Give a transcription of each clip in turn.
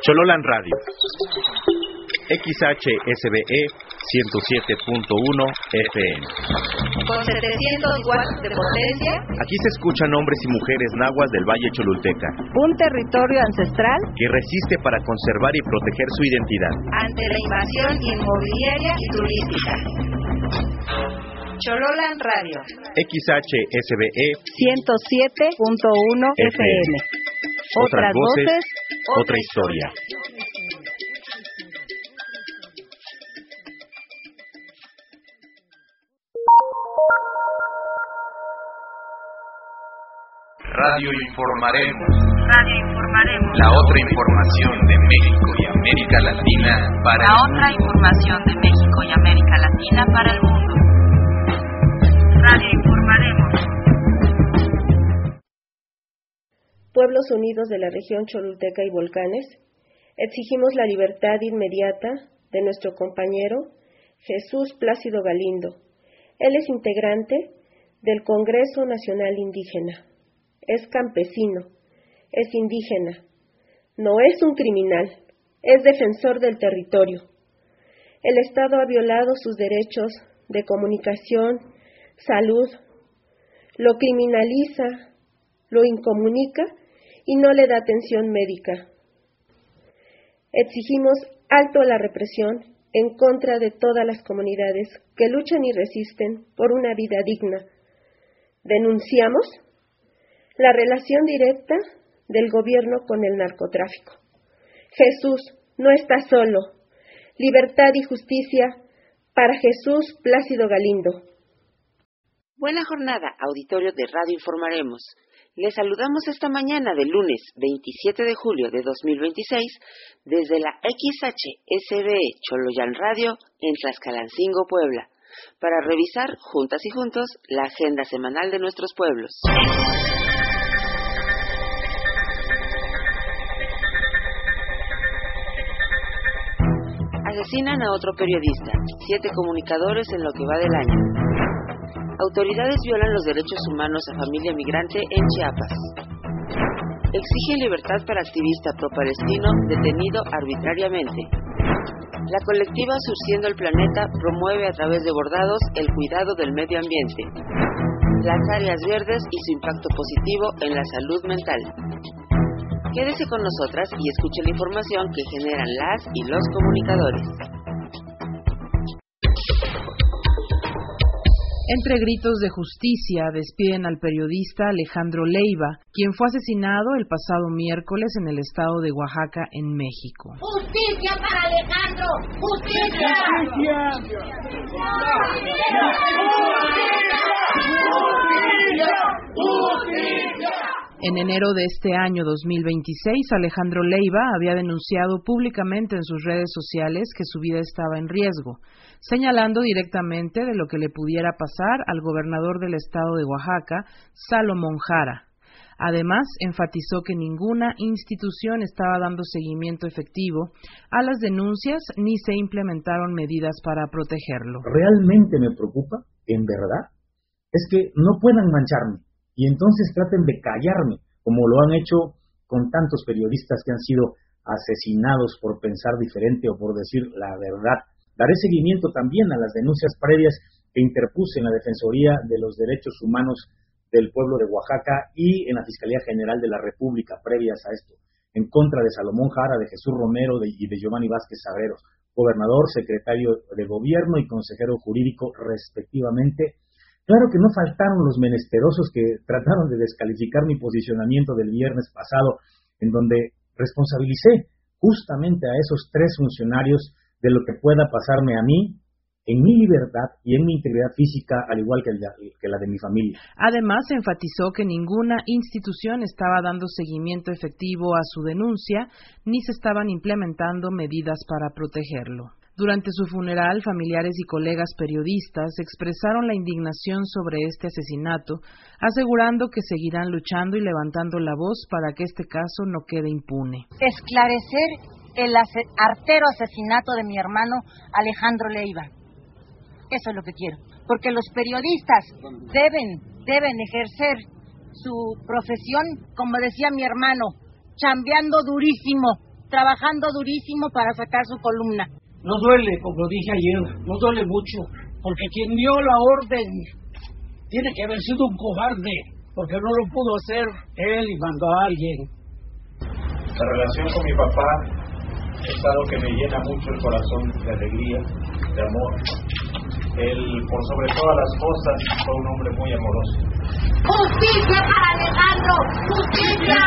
Chololan Radio. XHSBE 107.1 FM. Con 700 watts de potencia. Aquí se escuchan hombres y mujeres nahuas del Valle Cholulteca. Un territorio ancestral que resiste para conservar y proteger su identidad ante la invasión inmobiliaria y turística. Chololan Radio. XHSBE 107.1 FM. Otras voces, otra historia. Radio Informaremos. La otra información de México y América Latina para el mundo. Radio Informaremos. Pueblos unidos de la región Cholulteca y Volcanes, exigimos la libertad inmediata de nuestro compañero Jesús Plácido Galindo. Él es integrante del Congreso Nacional Indígena. Es campesino, es indígena, no es un criminal, es defensor del territorio. El Estado ha violado sus derechos de comunicación, salud, lo criminaliza, lo incomunica y no le da atención médica. Exigimos alto a la represión en contra de todas las comunidades que luchan y resisten por una vida digna. Denunciamos la relación directa del gobierno con el narcotráfico. Jesús no está solo. Libertad y justicia para Jesús Plácido Galindo. Buena jornada, auditorio de Radio Informaremos. Les saludamos esta mañana de lunes 27 de julio de 2026 desde la XHSBE Chololan Radio en Tlaxcalancingo, Puebla, para revisar juntas y juntos la agenda semanal de nuestros pueblos. Asesinan a otro periodista, 7 comunicadores en lo que va del año. Autoridades violan los derechos humanos a familia migrante en Chiapas. Exigen libertad para activista pro-palestino detenido arbitrariamente. La colectiva Surciendo el Planeta promueve a través de bordados el cuidado del medio ambiente, las áreas verdes y su impacto positivo en la salud mental. Quédese con nosotras y escuche la información que generan las y los comunicadores. Entre gritos de justicia, despiden al periodista Alejandro Leiva, quien fue asesinado el pasado miércoles en el estado de Oaxaca, en México. ¡Justicia para Alejandro! ¡Justicia! ¡Justicia! En enero de este año 2026, Alejandro Leiva había denunciado públicamente en sus redes sociales que su vida estaba en riesgo, señalando directamente de lo que le pudiera pasar al gobernador del estado de Oaxaca, Salomón Jara. Además, enfatizó que ninguna institución estaba dando seguimiento efectivo a las denuncias ni se implementaron medidas para protegerlo. Realmente me preocupa, en verdad, es que no puedan mancharme y entonces traten de callarme, como lo han hecho con tantos periodistas que han sido asesinados por pensar diferente o por decir la verdad. Daré seguimiento también a las denuncias previas que interpuse en la Defensoría de los Derechos Humanos del pueblo de Oaxaca y en la Fiscalía General de la República previas a esto, en contra de Salomón Jara, de Jesús Romero y de Giovanni Vázquez Sabreros, gobernador, secretario de gobierno y consejero jurídico respectivamente. Claro que no faltaron los menesterosos que trataron de descalificar mi posicionamiento del viernes pasado, en donde responsabilicé justamente a esos 3 funcionarios de lo que pueda pasarme a mí, en mi libertad y en mi integridad física, al igual que la de mi familia. Además, enfatizó que ninguna institución estaba dando seguimiento efectivo a su denuncia, ni se estaban implementando medidas para protegerlo. Durante su funeral, familiares y colegas periodistas expresaron la indignación sobre este asesinato, asegurando que seguirán luchando y levantando la voz para que este caso no quede impune. Esclarecer el artero asesinato de mi hermano Alejandro Leiva. Eso es lo que quiero, porque los periodistas deben ejercer su profesión, como decía mi hermano, chambeando durísimo, trabajando durísimo para sacar su columna. No duele, como dije ayer, no duele mucho, porque quien dio la orden tiene que haber sido un cobarde, porque no lo pudo hacer él y mandó a alguien. La relación con mi papá es algo que me llena mucho el corazón de alegría, de amor. Él, por sobre todas las cosas, fue un hombre muy amoroso. ¡Justicia para Alejandro! ¡Justicia!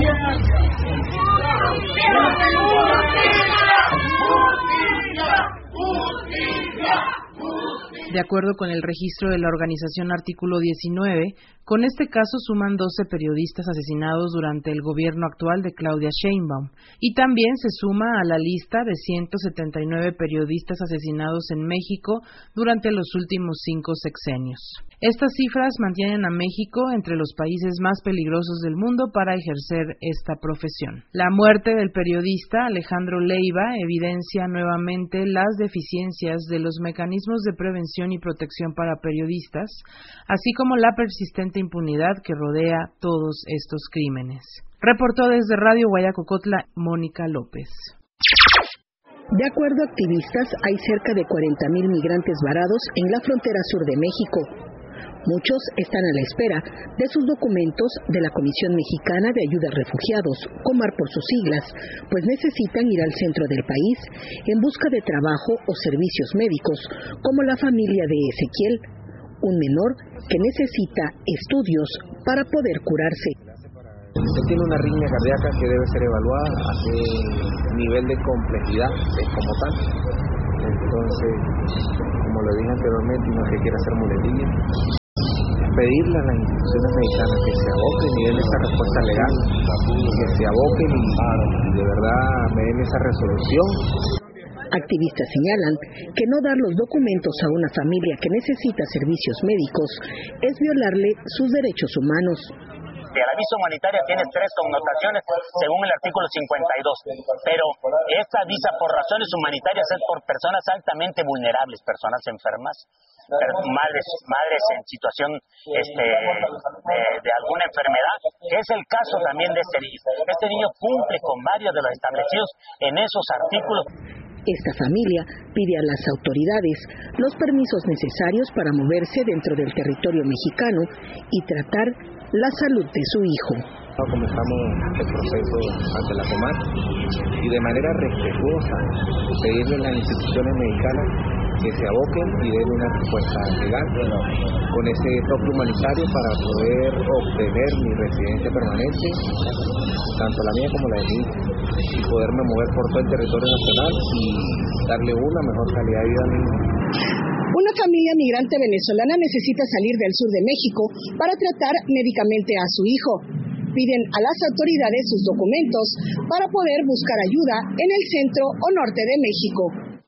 De acuerdo con el registro de la organización Artículo 19, con este caso suman 12 periodistas asesinados durante el gobierno actual de Claudia Sheinbaum, y también se suma a la lista de 179 periodistas asesinados en México durante los últimos 5 sexenios. Estas cifras mantienen a México entre los países más peligrosos del mundo para ejercer esta profesión. La muerte del periodista Alejandro Leiva evidencia nuevamente las deficiencias de los mecanismos de prevención y protección para periodistas, así como la persistente impunidad que rodea todos estos crímenes. Reportó desde Radio Guayacocotla, Mónica López. De acuerdo a activistas, hay cerca de 40,000 migrantes varados en la frontera sur de México. Muchos están a la espera de sus documentos de la Comisión Mexicana de Ayuda a Refugiados, Comar por sus siglas, pues necesitan ir al centro del país en busca de trabajo o servicios médicos, como la familia de Ezequiel, un menor que necesita estudios para poder curarse. Él tiene una arritmia cardíaca que debe ser evaluada a qué nivel de complejidad es como tal. Entonces, como lo dije anteriormente, no es que quiera hacer muletilla. Pedirle a las instituciones mexicanas que se aboquen y den esa respuesta legal, que se aboquen y de verdad me den esa resolución. Activistas señalan que no dar los documentos a una familia que necesita servicios médicos es violarle sus derechos humanos. La visa humanitaria tiene 3 connotaciones según el artículo 52, pero esta visa por razones humanitarias es por personas altamente vulnerables, personas enfermas, madres en situación de alguna enfermedad, que es el caso también de este niño. Este niño cumple con varios de los establecidos en esos artículos. Esta familia pide a las autoridades los permisos necesarios para moverse dentro del territorio mexicano y tratar la salud de su hijo. Comenzamos el proceso ante la Comar y de manera respetuosa pedirle a las instituciones mexicanas que se aboquen y den una respuesta legal con ese toque humanitario para poder obtener mi residencia permanente, tanto la mía como la de mi hijo, y poderme mover por todo el territorio nacional y darle una mejor calidad de vida a mi hijo. Una familia migrante venezolana necesita salir del sur de México para tratar médicamente a su hijo. Piden a las autoridades sus documentos para poder buscar ayuda en el centro o norte de México.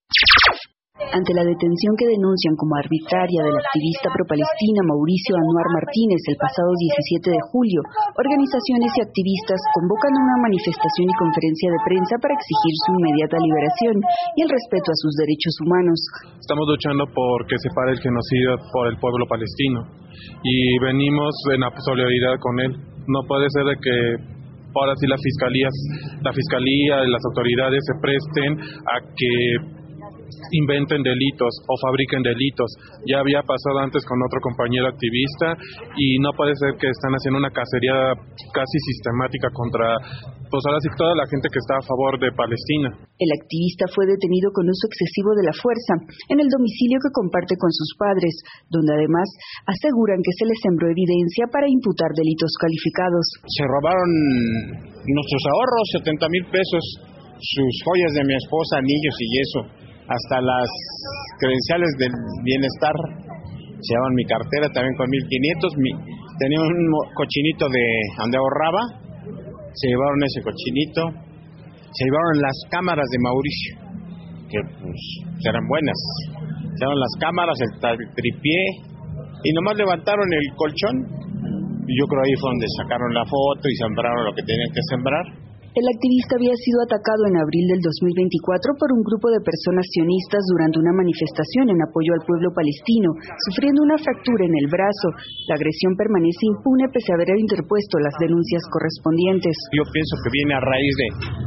Ante la detención que denuncian como arbitraria del activista pro-palestina Mauricio Anuar Martínez el pasado 17 de julio, organizaciones y activistas convocan una manifestación y conferencia de prensa para exigir su inmediata liberación y el respeto a sus derechos humanos. Estamos luchando por que se pare el genocidio por el pueblo palestino y venimos en solidaridad con él. No puede ser de que ahora sí la fiscalía y las autoridades se presten a que inventen delitos o fabriquen delitos. Ya había pasado antes con otro compañero activista y no puede ser que están haciendo una cacería casi sistemática contra, pues ahora sí, toda la gente que está a favor de Palestina. El activista fue detenido con uso excesivo de la fuerza en el domicilio que comparte con sus padres, donde además aseguran que se les sembró evidencia para imputar delitos calificados. Se robaron nuestros ahorros, 70,000 pesos, sus joyas de mi esposa, anillos y eso, hasta las credenciales del bienestar. Se llevaban mi cartera también con 1,500. Tenía un cochinito de donde ahorraba, se llevaron ese cochinito. Se llevaron las cámaras de Mauricio, que pues eran buenas. Se llevaron las cámaras, el tripié, y nomás levantaron el colchón. Y yo creo ahí fue donde sacaron la foto y sembraron lo que tenían que sembrar. El activista había sido atacado en abril del 2024 por un grupo de personas sionistas durante una manifestación en apoyo al pueblo palestino, sufriendo una fractura en el brazo. La agresión permanece impune pese a haber interpuesto las denuncias correspondientes. Yo pienso que viene a raíz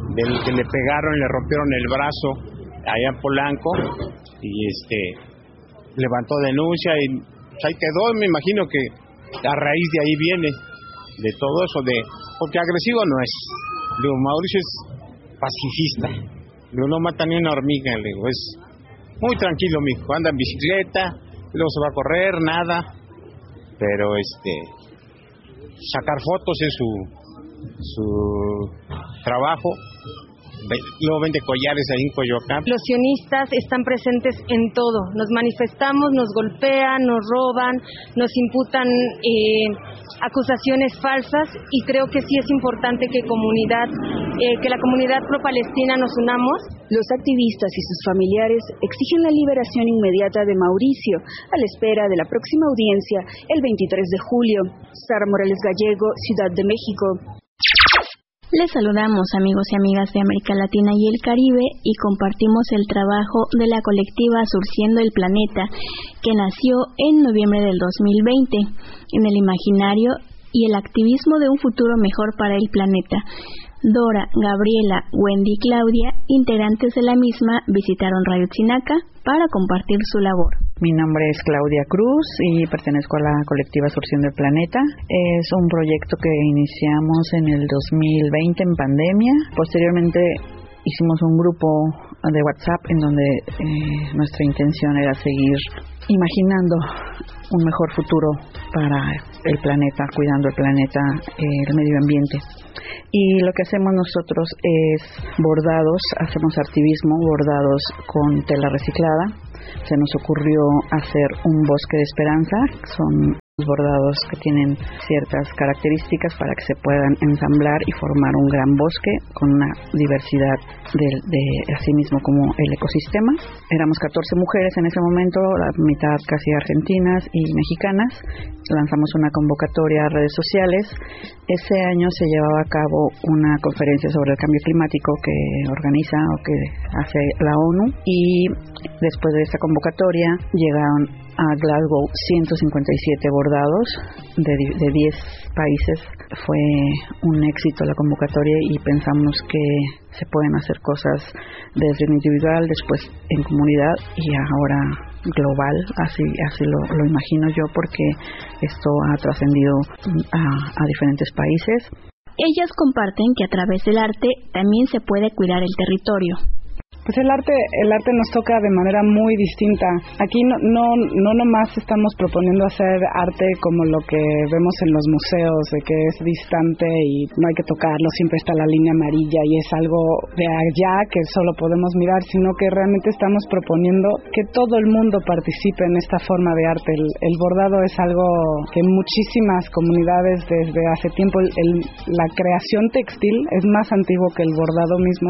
del que le pegaron, le rompieron el brazo allá en Polanco y levantó denuncia y ahí quedó. Me imagino que a raíz de ahí viene de todo eso, porque agresivo no es. Digo, Mauricio es pacifista, digo, no mata ni una hormiga, digo, es muy tranquilo, mijo, anda en bicicleta, luego se va a correr, nada, pero sacar fotos es su trabajo. Luego vende collares ahí en Coyoacán. Los sionistas están presentes en todo. Nos manifestamos, nos golpean, nos roban, nos imputan acusaciones falsas y creo que sí es importante que la comunidad pro-palestina nos unamos. Los activistas y sus familiares exigen la liberación inmediata de Mauricio a la espera de la próxima audiencia el 23 de julio. Sara Morales Gallego, Ciudad de México. Les saludamos, amigos y amigas de América Latina y el Caribe, y compartimos el trabajo de la colectiva Surciendo el Planeta, que nació en noviembre del 2020 en el imaginario y el activismo de un futuro mejor para el planeta. Dora, Gabriela, Wendy y Claudia, integrantes de la misma, visitaron Radio Chinaca para compartir su labor. Mi nombre es Claudia Cruz y pertenezco a la colectiva Surciendo el Planeta. Es un proyecto que iniciamos en el 2020 en pandemia. Posteriormente hicimos un grupo de WhatsApp en donde nuestra intención era seguir imaginando un mejor futuro para el planeta, cuidando el planeta, el medio ambiente. Y lo que hacemos nosotros es bordados, hacemos activismo, bordados con tela reciclada. Se nos ocurrió hacer un bosque de esperanza, son bordados que tienen ciertas características para que se puedan ensamblar y formar un gran bosque con una diversidad de así mismo como el ecosistema. Éramos 14 mujeres en ese momento, la mitad casi argentinas y mexicanas. Lanzamos una convocatoria a redes sociales. Ese año se llevaba a cabo una conferencia sobre el cambio climático que organiza o que hace la ONU, y después de esa convocatoria llegaron a Glasgow 157 bordados de 10 países. Fue un éxito la convocatoria y pensamos que se pueden hacer cosas desde lo individual, después en comunidad y ahora global, así lo imagino yo, porque esto ha trascendido a diferentes países. Ellas comparten que a través del arte también se puede cuidar el territorio. Pues el arte nos toca de manera muy distinta. Aquí no nomás estamos proponiendo hacer arte como lo que vemos en los museos, de que es distante y no hay que tocarlo, siempre está la línea amarilla y es algo de allá que solo podemos mirar, sino que realmente estamos proponiendo que todo el mundo participe en esta forma de arte. El bordado es algo que en muchísimas comunidades desde hace tiempo, la creación textil es más antiguo que el bordado mismo.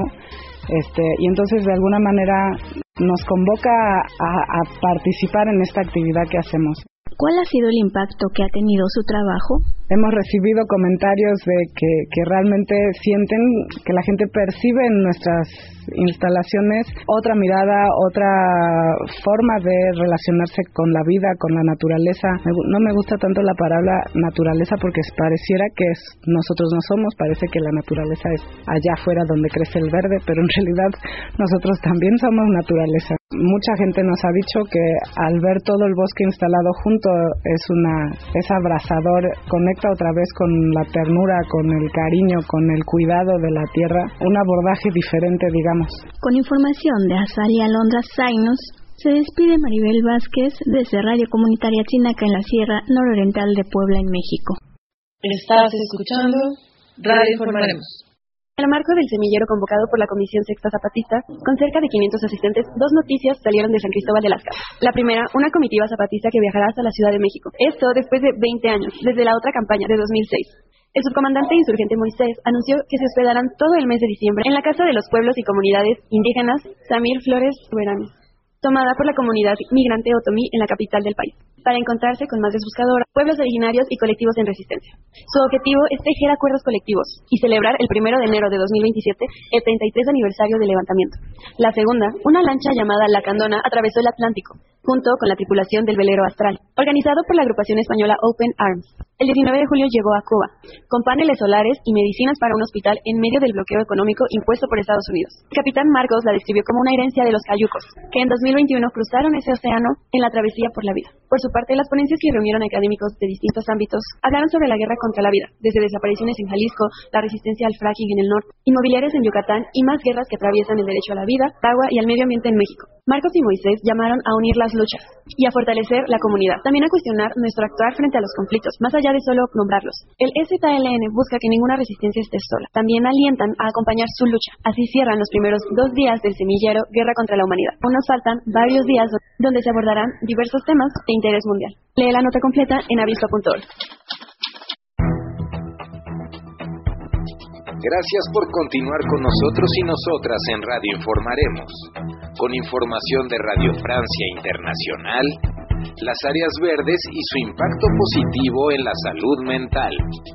Y entonces de alguna manera nos convoca a participar en esta actividad que hacemos. ¿Cuál ha sido el impacto que ha tenido su trabajo? Hemos recibido comentarios de que realmente sienten que la gente percibe en nuestras instalaciones otra mirada, otra forma de relacionarse con la vida, con la naturaleza. No me gusta tanto la palabra naturaleza porque pareciera que nosotros no somos, parece que la naturaleza es allá afuera donde crece el verde, pero en realidad nosotros también somos naturaleza. Mucha gente nos ha dicho que al ver todo el bosque instalado junto es abrazador, conecta otra vez con la ternura, con el cariño, con el cuidado de la tierra, un abordaje diferente, digamos. Con información de Azalia Alondra Zainos, se despide Maribel Vázquez desde Radio Comunitaria Chinaca en la Sierra Nororiental de Puebla, en México. Estás escuchando Radio Informaremos. En el marco del semillero convocado por la Comisión Sexta Zapatista, con cerca de 500 asistentes, 2 noticias salieron de San Cristóbal de las Casas. La primera, una comitiva zapatista que viajará hasta la Ciudad de México. Esto después de 20 años, desde la otra campaña de 2006. El subcomandante insurgente Moisés anunció que se hospedarán todo el mes de diciembre en la Casa de los Pueblos y Comunidades Indígenas Samir Flores Soberanes. tomada por la comunidad migrante otomí en la capital del país, para encontrarse con madres buscadoras, pueblos originarios y colectivos en resistencia. Su objetivo es tejer acuerdos colectivos y celebrar el 1 de enero de 2027 el 33 aniversario del levantamiento. La segunda, una lancha llamada La Candona atravesó el Atlántico, junto con la tripulación del velero Astral, organizado por la agrupación española Open Arms. El 19 de julio llegó a Cuba, con paneles solares y medicinas para un hospital en medio del bloqueo económico impuesto por Estados Unidos. El capitán Marcos la describió como una herencia de los cayucos, que en 2021 cruzaron ese océano en la travesía por la vida. Por su parte, las ponencias que reunieron académicos de distintos ámbitos hablaron sobre la guerra contra la vida, desde desapariciones en Jalisco, la resistencia al fracking en el norte, inmobiliarias en Yucatán y más guerras que atraviesan el derecho a la vida, agua y al medio ambiente en México. Marcos y Moisés llamaron a unir las luchas y a fortalecer la comunidad, también a cuestionar nuestro actuar frente a los conflictos, más allá de solo nombrarlos. El EZLN busca que ninguna resistencia esté sola. También alientan a acompañar su lucha. Así cierran los primeros 2 días del semillero Guerra contra la Humanidad. Aún nos faltan varios días donde se abordarán diversos temas de interés mundial. Lee la nota completa en avispa.org. Gracias por continuar con nosotros y nosotras en Radio Informaremos, con información de Radio Francia Internacional, las áreas verdes y su impacto positivo en la salud mental.